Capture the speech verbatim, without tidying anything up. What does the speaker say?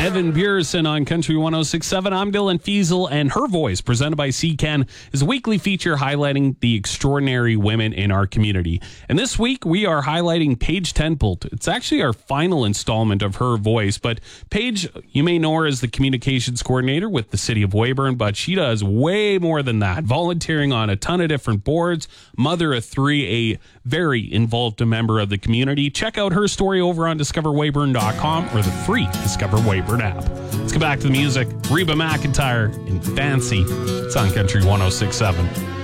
Evan Pearson on Country one oh six point seven. I'm Dylan Fiesel, and Her Voice, presented by C K E N, is a weekly feature highlighting the extraordinary women in our community. And this week, we are highlighting Paige Tenpult. It's actually our final installment of Her Voice, but Paige, you may know her as the communications coordinator with the city of Weyburn, but she does way more than that, volunteering on a ton of different boards, mother of three, a very involved member of the community. Check out her story over on discover weyburn dot com or the free Discover Weyburn app. Let's get back to the music. Reba McEntire in Fancy. It's on Country one oh six point seven.